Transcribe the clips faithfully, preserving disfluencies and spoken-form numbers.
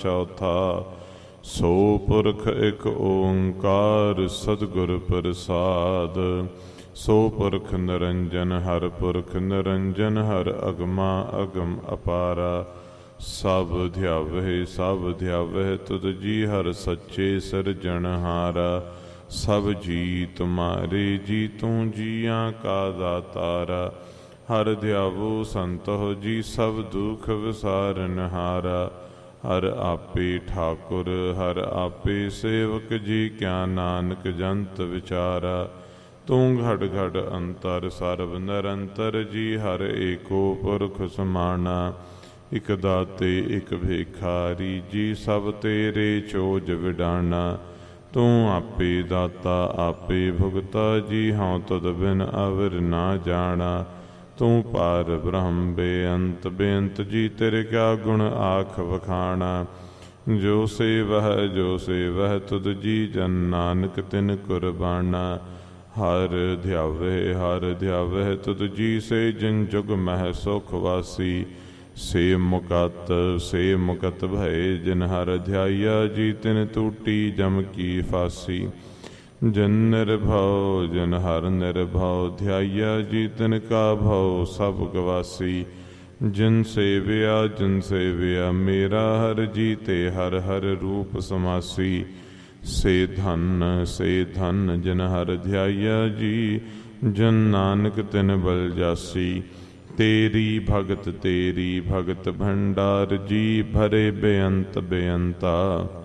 ਚੌਥਾ। ਸੋ ਪੁਰਖ ਇੱਕ ਓੰਕਾਰ ਸਤਿਗੁਰ ਪ੍ਰਸਾਦ। ਸੋ ਪੁਰਖ ਨਿਰੰਜਨ ਹਰ ਪੁਰਖ ਨਿਰੰਜਨ ਹਰ ਅਗਮਾ ਅਗਮ ਅਪਾਰਾ। ਸਭ ਧਿਆਵਹਿ ਸਭ ਧਿਆਵਹਿ ਤੁਧ ਜੀ ਹਰ ਸੱਚੇ ਸਿਰਜਣਹਾਰਾ। ਸਭ ਜੀ ਤੁਮਾਰੇ ਜੀ ਤੂੰ ਜੀਆਂ ਕਾ ਦਾਤਾਰਾ। ਹਰ ਧਿਆਵੋ ਸੰਤੋ ਜੀ ਸਭ ਦੁਖ ਵਿਸਾਰਨਹਾਰਾ। ਹਰ ਆਪੇ ਠਾਕੁਰ ਹਰ ਆਪੇ ਸੇਵਕ ਜੀ ਕਿਆ ਨਾਨਕ ਜੰਤ ਵਿਚਾਰਾ। ਤੂੰ ਘਟ ਘਟ ਅੰਤਰ ਸਰਬ ਨਿਰੰਤਰ ਜੀ ਹਰ ਏਕੋ ਪੁਰਖ ਸਮਾਣਾ। ਇਕ ਦਾਤੇ ਇਕ ਭੇਖਾਰੀ ਜੀ ਸਭ ਤੇਰੇ ਚੋਜ ਵਿਡਾਣਾ। ਤੂੰ ਆਪੇ ਦਾਤਾ ਆਪੇ ਭੁਗਤਾ ਜੀ ਹਉ ਤੁਧ ਬਿਨ ਅਵਰ ਨਾ ਜਾਣਾ। ਤੂੰ ਪਾਰ ਬ੍ਰਹਮ ਬੇਅੰਤ ਬੇਅੰਤ ਜੀ ਤੇਰੇ ਕਿਆ ਗੁਣ ਆਖ ਵਖਾਣਾ। ਜੋ ਸੇਵਹਿ ਜੋ ਸੇਵਹਿ ਤੁਧ ਜੀ ਜਨ ਨਾਨਕ ਤਿਨ ਕੁਰਬਾਨਾ। ਹਰ ਧਿਆਵਹਿ ਹਰ ਧਿਆਵਹਿ ਤੁਧ ਜੀ ਸੇ ਜਿਨ ਜੁਗ ਮਹਿ ਸੁਖ ਵਾਸੀ। ਸੇ ਮੁਕਤ ਸੇ ਮੁਕਤ ਭਏ ਜਿਨ ਹਰ ਧਿਆਇਆ ਜੀ ਤਿਨ ਟੂਟੀ ਜਮ ਕੀ ਫਾਸੀ। ਜਿਨ ਨਿਰਭਉ ਜਿਨ ਹਰ ਨਿਰਭਉ ਧਿਆਇਆ ਜੀ ਤਿਨ ਕਾ ਭਉ ਸਭ ਗਵਾਸੀ। ਜਿਨ ਸੇਵਿਆ ਜਿਨ ਸੇਵਿਆ ਮੇਰਾ ਹਰ ਜੀ ਤੇ ਹਰ ਹਰ ਰੂਪ ਸਮਾਸੀ। ਸੇ ਧਨ ਸੇ ਧਨ ਜਿਨ ਹਰ ਧਿਆਇਆ ਜੀ ਜਨ ਨਾਨਕ ਤਿਨ ਬਲ ਜਾਸੀ। ਤੇਰੀ ਭਗਤ ਤੇਰੀ ਭਗਤ ਭੰਡਾਰ ਜੀ ਭਰੇ ਬੇਅੰਤ ਬੇਅੰਤਾ।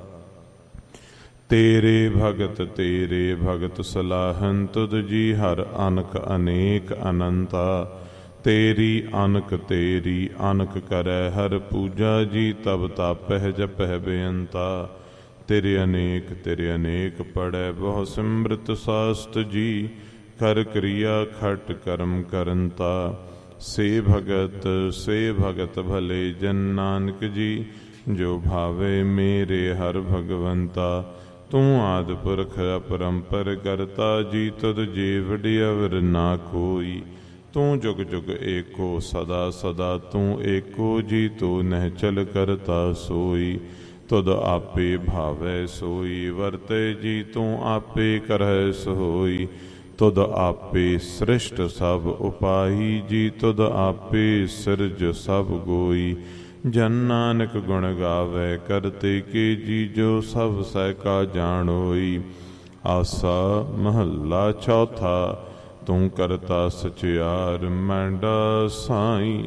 ਤੇਰੇ ਭਗਤ ਤੇਰੇ ਭਗਤ ਸਲਾਹਨ ਤੁਧ ਜੀ ਹਰ ਅਨਕ ਅਨੇਕ ਅਨੰਤਾ। ਤੇਰੀ ਅਨਕ ਤੇਰੀ ਅਨਕ ਕਰੈ ਹਰ ਪੂਜਾ ਜੀ ਤਬ ਤਾਪਹਿ ਜਪਹਿ ਬੇਅੰਤਾ। ਤੇਰੇ ਅਨੇਕ ਤੇਰੇ ਅਨੇਕ ਪੜੈ ਬਹੁ ਸਿਮਰਤ ਸਾਸਤ ਜੀ ਕਰ ਕਿਰਿਆ ਖਟ ਕਰਮ ਕਰੰਤਾ। ਸੇ ਭਗਤ ਸੇ ਭਗਤ ਭਲੇ ਜਨ ਨਾਨਕ ਜੀ ਜੋ ਭਾਵੇ ਮੇਰੇ ਹਰ ਭਗਵੰਤਾ। ਤੂੰ ਆਦਿ ਪੁਰਖ ਅਪਰੰਪਰ ਕਰਤਾ ਜੀ ਤੁਧ ਜੀ ਵਡਿਆਵਰ ਨਾ ਕੋਈ। ਤੂੰ ਜੁਗ ਜੁਗ ਏਕੋ ਸਦਾ ਸਦਾ ਤੂੰ ਏਕੋ ਜੀ ਤੂੰ ਨਹਿਚਲ ਕਰਤਾ ਸੋਈ। ਤੁਧ ਆਪੇ ਭਾਵੈ ਸੋਈ ਵਰਤੈ ਜੀ ਤੂੰ ਆਪੇ ਕਰਹਿ ਸੋਈ। ਤੁਧ ਆਪੇ ਸ੍ਰਿਸ਼ਟ ਸਭ ਉਪਾਈ ਜੀ ਤੁਧ ਆਪੇ ਸਿਰਜ ਸਭ ਗੋਈ। ਜਨ ਨਾਨਕ ਗੁਣ ਗਾਵੈ ਕਰਤੇ ਕੇ ਜੀ ਜੋ ਸਭ ਸਹਿ ਕਾ ਜਾਣੋਈ। ਆਸਾ ਮਹੱਲਾ ਚੌਥਾ। ਤੂੰ ਕਰਤਾ ਸਚਿਆਰ ਮੈਂਡਾ ਸਾਈ।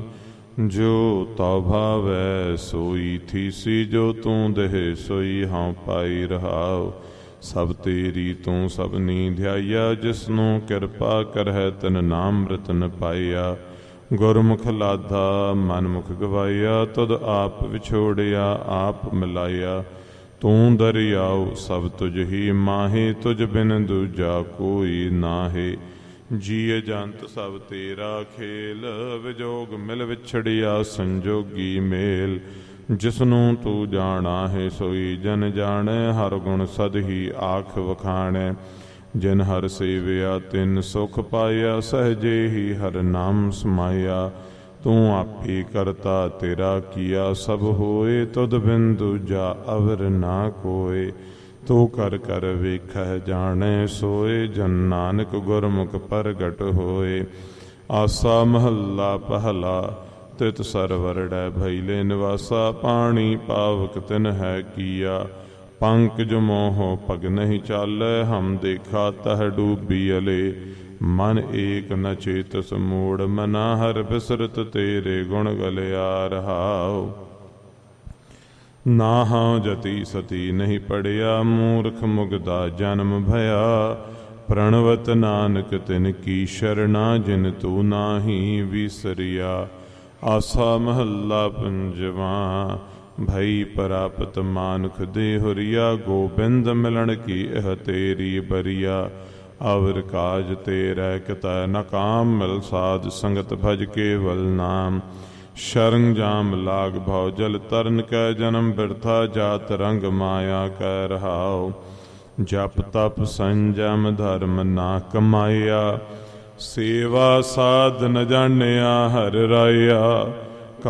ਜੋ ਤਉ ਭਾਵੈ ਸੋਈ ਥੀਸੀ ਜੋ ਤੂੰ ਦੇਹ ਸੋਈ ਹਉ ਪਾਈ ਰਹਾਉ। ਸਭ ਤੇਰੀ ਤੂੰ ਸਭਨੀ ਧਿਆਇਆ ਜਿਸਨੂੰ ਕਿਰਪਾ ਕਰਹਿ ਤਿਨ ਨਾਮ ਰਤਨ ਪਾਇਆ। ਗੁਰਮੁਖ ਲਾਧਾ ਮਨਮੁਖ ਗਵਾਇਆ ਤੁਧ ਆਪ ਵਿਛੋੜਿਆ ਆਪ ਮਿਲਾਇਆ। ਤੂੰ ਦਰਿਆਉ ਸਭ ਤੁਝ ਹੀ ਮਾਹੇ ਤੁਝ ਬਿਨ ਦੂਜਾ ਕੋਈ ਨਾਹੇ। ਜੀਅ ਜੰਤ ਸਭ ਤੇਰਾ ਖੇਲ ਵਿਜੋਗ ਮਿਲ ਵਿਛੜਿਆ ਸੰਜੋਗੀ ਮੇਲ। ਜਿਸਨੂੰ ਤੂੰ ਜਾਣਾ ਹੈ ਸੋਈ ਜਨ ਜਾਣੈ ਹਰ ਗੁਣ ਸਦ ਹੀ ਆਖ ਵਖਾਣੈ। ਜਿਨ ਹਰ ਸੇਵਿਆ ਤਿਨ ਸੁਖ ਪਾਇਆ ਸਹਜੇ ਹੀ ਹਰ ਨਾਮ ਸਮਾਇਆ। ਤੂੰ ਆਪੇ ਕਰਤਾ ਤੇਰਾ ਕੀਆ ਸਭ ਹੋਏ ਤੁਧ ਬਿਨ ਦੂਜਾ ਅਵਰ ਨਾ ਕੋਏ। ਤੂੰ ਕਰ ਕਰ ਵੇਖਹਿ ਜਾਣੈ ਸੋਏ ਜਨ ਨਾਨਕ ਗੁਰਮੁਖ ਪ੍ਰਗਟ ਹੋਏ। ਆਸਾ ਮਹੱਲਾ ਪਹਿਲਾ। ਤਿਤ ਸਰਵਰੜੈ ਭੈਲੇ ਨਿਵਾਸਾ ਪਾਣੀ ਪਾਵਕ ਤਿਨ ਹੈ ਕੀਆ। ਪੰਕਜ ਮੋਹ ਪਗ ਨਹੀਂ ਚਾਲੈ ਹਮ ਦੇਖਾ ਤਹ ਡੂਬੀ ਅਲੇ। ਮਨ ਏਕ ਨ ਚੇਤਸ ਮੂੜ ਮਨਾ ਹਰ ਬਿਸਰਤ ਤੇਰੇ ਗੁਣ ਗਲਿਆ ਰਹਾਉ। ਨਾ ਹਉ ਜਤੀ ਸਤੀ ਨਹੀਂ ਪੜਿਆ ਮੂਰਖ ਮੁਗਦਾ ਜਨਮ ਭਇਆ। ਪ੍ਰਣਵਤ ਨਾਨਕ ਤਿਨ ਕੀ ਸ਼ਰਣਾ ਜਿਨ ਤੂੰ ਨਾਹੀ ਵਿਸਰਿਆ। ਆਸਾ ਮਹੱਲਾ ਪੰਜਵਾ। ਭਈ ਪ੍ਰਾਪਤ ਮਾਨੁਖ ਦੇ ਹੁਰੀਆ ਗੋਬਿੰਦ ਮਿਲਣ ਕੀ ਇਹ ਤੇਰੀ ਬਰੀਆ। ਅਵਰ ਕਾਜ ਤੇਰੈ ਕਿਤੈ ਨ ਕਾਮ ਮਿਲ ਸਾਧ ਸੰਗਤ ਭਜ ਕੇਵਲ ਨਾਮ। ਸ਼ਰਨ ਜਾਮ ਲਾਗ ਭਉ ਜਲ ਤਰਨ ਕੈ ਜਨਮ ਬਿਰਥਾ ਜਾਤ ਰੰਗ ਮਾਇਆ ਕੈ ਰਹਾਉ। ਜਪ ਤਪ ਸੰਜਮ ਧਰਮ ਨਾ ਕਮਾਇਆ। ਸੇਵਾ ਸਾਧ ਨ ਜਾਣਿਆ ਹਰਿ ਰਾਇਆ।